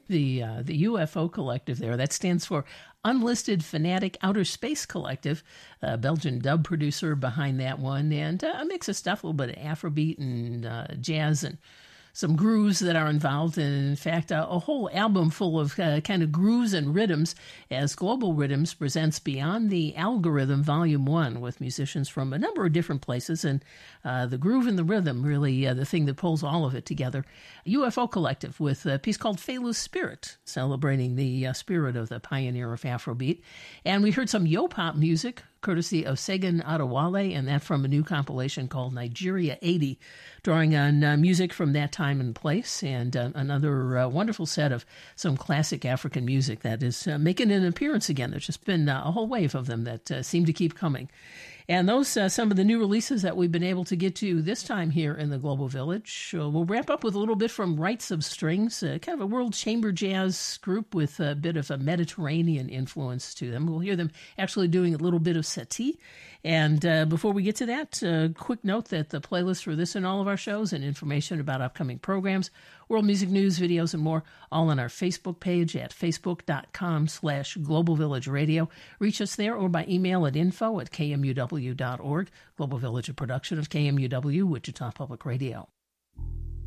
the UFO Collective there. That stands for Unlisted Fanatic Outer Space Collective, a Belgian dub producer behind that one, and a mix of stuff, a little bit of Afrobeat and jazz and some grooves that are involved, and in fact, a whole album full of kind of grooves and rhythms as Global Rhythms presents Beyond the Algorithm Volume 1 with musicians from a number of different places, and the groove and the rhythm really the thing that pulls all of it together. UFO Collective with a piece called Felu's Spirit, celebrating the spirit of the pioneer of Afrobeat. And we heard some yo-pop music courtesy of Segun Adewale, and that from a new compilation called Nigeria 80, drawing on music from that time and place, and another wonderful set of some classic African music that is making an appearance again. There's just been a whole wave of them that seem to keep coming. And those some of the new releases that we've been able to get to this time here in the Global Village. We'll wrap up with a little bit from Rights of Strings, kind of a world chamber jazz group with a bit of a Mediterranean influence to them. We'll hear them actually doing a little bit of settee. And before we get to that, quick note that the playlist for this and all of our shows and information about upcoming programs, world music news, videos, and more, all on our Facebook page at facebook.com/Global Village Radio. Reach us there or by email at info@kmuw.org. Global Village, a production of KMUW, Wichita Public Radio.